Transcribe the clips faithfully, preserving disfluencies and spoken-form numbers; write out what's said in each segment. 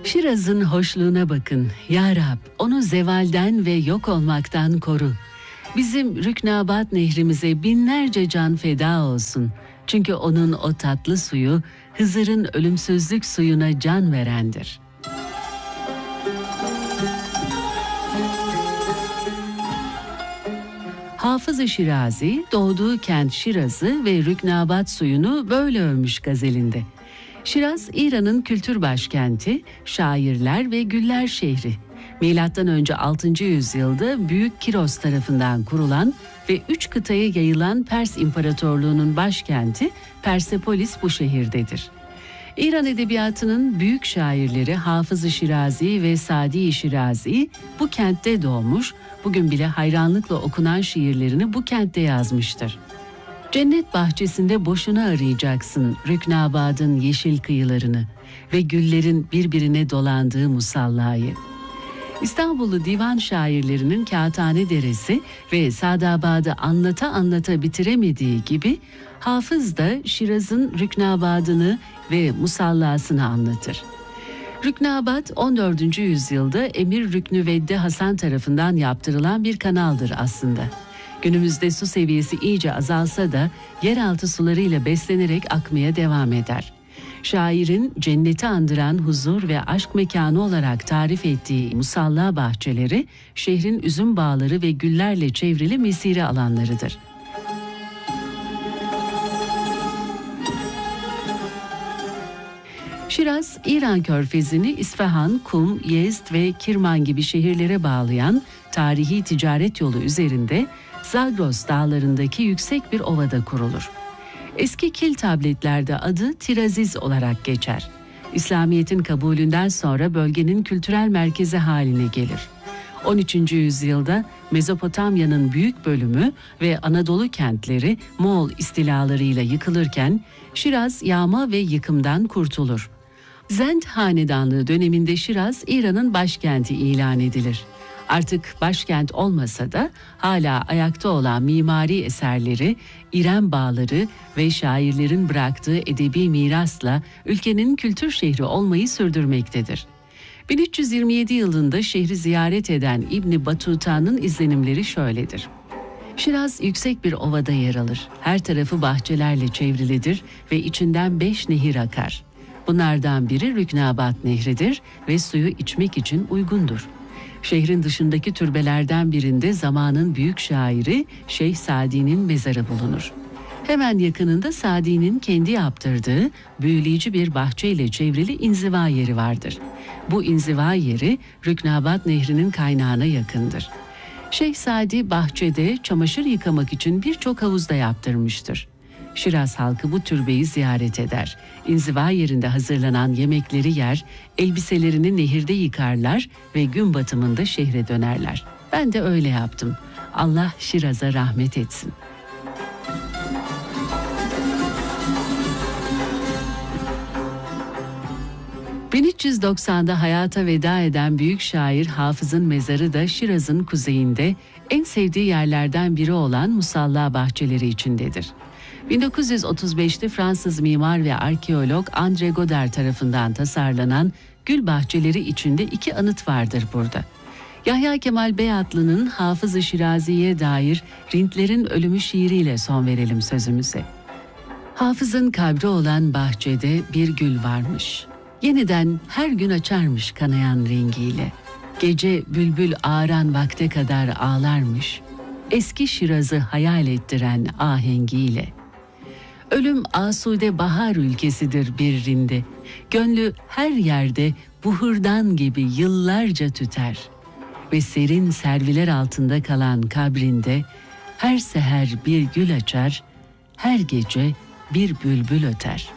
Şiraz'ın hoşluğuna bakın. Ya Rab, onu zevalden ve yok olmaktan koru. Bizim Rüknabat nehrimize binlerce can feda olsun. Çünkü onun o tatlı suyu Hızır'ın ölümsüzlük suyuna can verendir. Hafız-ı Şirazi doğduğu kent Şiraz'ı ve Rüknabat suyunu böyle övmüş gazelinde. Şiraz, İran'ın kültür başkenti, şairler ve güller şehri. Milattan önce altıncı yüzyılda Büyük Kiros tarafından kurulan ve üç kıtaya yayılan Pers İmparatorluğu'nun başkenti Persepolis bu şehirdedir. İran edebiyatının büyük şairleri Hafız-ı Şirazi ve Sadi-i Şirazi bu kentte doğmuş, bugün bile hayranlıkla okunan şiirlerini bu kentte yazmıştır. Cennet bahçesinde boşuna arayacaksın Rüknabad'ın yeşil kıyılarını ve güllerin birbirine dolandığı musallayı. İstanbullu divan şairlerinin Kağıthane Deresi ve Sadabad'ı anlata anlata bitiremediği gibi Hafız da Şiraz'ın Rüknabad'ını ve musallasını anlatır. Rüknabad on dördüncü yüzyılda Emir Rüknü Veddi Hasan tarafından yaptırılan bir kanaldır aslında. Günümüzde su seviyesi iyice azalsa da yeraltı sularıyla beslenerek akmaya devam eder. Şairin cenneti andıran huzur ve aşk mekanı olarak tarif ettiği musalla bahçeleri, şehrin üzüm bağları ve güllerle çevrili mesire alanlarıdır. Şiraz, İran Körfezi'ni İsfahan, Kum, Yezd ve Kirman gibi şehirlere bağlayan tarihi ticaret yolu üzerinde Zagros dağlarındaki yüksek bir ovada kurulur. Eski kil tabletlerde adı Tiraziz olarak geçer. İslamiyet'in kabulünden sonra bölgenin kültürel merkezi haline gelir. on üçüncü yüzyılda Mezopotamya'nın büyük bölümü ve Anadolu kentleri Moğol istilalarıyla yıkılırken Şiraz yağma ve yıkımdan kurtulur. Zend Hanedanlığı döneminde Şiraz İran'ın başkenti ilan edilir. Artık başkent olmasa da hala ayakta olan mimari eserleri, İrem bağları ve şairlerin bıraktığı edebi mirasla ülkenin kültür şehri olmayı sürdürmektedir. bin üç yüz yirmi yedi yılında şehri ziyaret eden İbn Batuta'nın izlenimleri şöyledir. Şiraz yüksek bir ovada yer alır. Her tarafı bahçelerle çevrilidir ve içinden beş nehir akar. Bunlardan biri Rüknabat Nehri'dir ve suyu içmek için uygundur. Şehrin dışındaki türbelerden birinde zamanın büyük şairi Şeyh Sadi'nin mezarı bulunur. Hemen yakınında Sadi'nin kendi yaptırdığı büyüleyici bir bahçeyle çevrili inziva yeri vardır. Bu inziva yeri Rüknabat Nehri'nin kaynağına yakındır. Şeyh Sadi bahçede çamaşır yıkamak için birçok havuz da yaptırmıştır. Şiraz halkı bu türbeyi ziyaret eder. İnziva yerinde hazırlanan yemekleri yer, elbiselerini nehirde yıkarlar ve gün batımında şehre dönerler. Ben de öyle yaptım. Allah Şiraz'a rahmet etsin. bin üç yüz doksanda hayata veda eden büyük şair Hafız'ın mezarı da Şiraz'ın kuzeyinde en sevdiği yerlerden biri olan musalla bahçeleri içindedir. bin dokuz yüz otuz beşte Fransız mimar ve arkeolog André Godard tarafından tasarlanan gül bahçeleri içinde iki anıt vardır burada. Yahya Kemal Beyatlı'nın Hafız-ı Şirazi'ye dair Rintlerin Ölümü şiiriyle son verelim sözümüze. Hafız'ın kabri olan bahçede bir gül varmış. Yeniden her gün açarmış kanayan rengiyle. Gece bülbül ağaran vakte kadar ağlarmış. Eski Şiraz'ı hayal ettiren ahengiyle. Ölüm asude bahar ülkesidir bir rinde. Gönlü her yerde buhurdan gibi yıllarca tüter. Ve serin serviler altında kalan kabrinde her seher bir gül açar, her gece bir bülbül öter.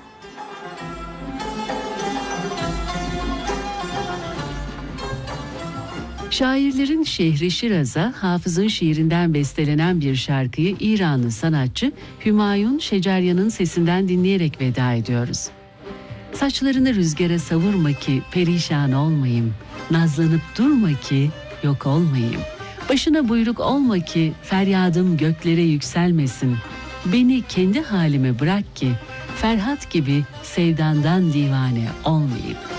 Şairlerin şehri Şiraz'a Hafız'ın şiirinden bestelenen bir şarkıyı İranlı sanatçı Hümayun Şeceryan'ın sesinden dinleyerek veda ediyoruz. Saçlarını rüzgara savurma ki perişan olmayayım, nazlanıp durma ki yok olmayayım. Başına buyruk olma ki feryadım göklere yükselmesin. Beni kendi halime bırak ki Ferhat gibi sevdandan divane olmayayım.